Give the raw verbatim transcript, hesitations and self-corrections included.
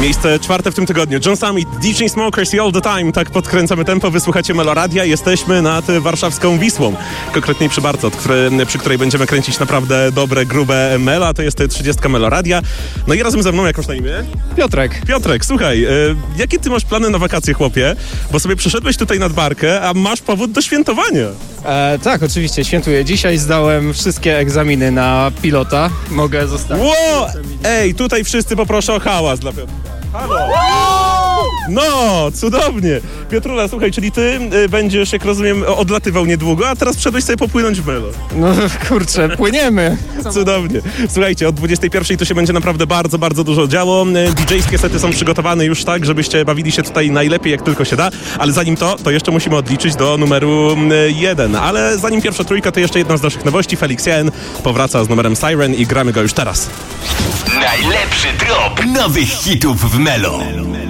Miejsce czwarte w tym tygodniu. John Summit, D J Smokers i All The Time. Tak podkręcamy tempo, wysłuchacie Meloradia. Jesteśmy nad warszawską Wisłą. Konkretniej przy Barce, od której, przy której będziemy kręcić naprawdę dobre, grube mela. To jest trzydziestka Meloradia. No i razem ze mną, jak masz na imię? Piotrek. Piotrek, słuchaj, y, jakie ty masz plany na wakacje, chłopie? Bo sobie przyszedłeś tutaj nad Barkę, a masz powód do świętowania. E, tak, oczywiście, świętuję. Dzisiaj zdałem wszystkie egzaminy na pilota. Mogę zostawić. Ło! Ej, tutaj wszyscy poproszę o hałas dla Piotrka. Halo! No, cudownie. Piotrula, słuchaj, czyli ty y, będziesz, jak rozumiem, odlatywał niedługo, a teraz wszedłeś sobie popłynąć w melo. No kurczę, płyniemy. Cudownie. Słuchajcie, od dwudziestej pierwszej to się będzie naprawdę bardzo, bardzo dużo działo. D J-skie sety są przygotowane już tak, żebyście bawili się tutaj najlepiej, jak tylko się da, ale zanim to, to jeszcze musimy odliczyć do numeru jeden. Ale zanim pierwsza trójka, to jeszcze jedna z naszych nowości. Felix Jen powraca z numerem Siren i gramy go już teraz. Najlepszy drop nowych hitów w Melo.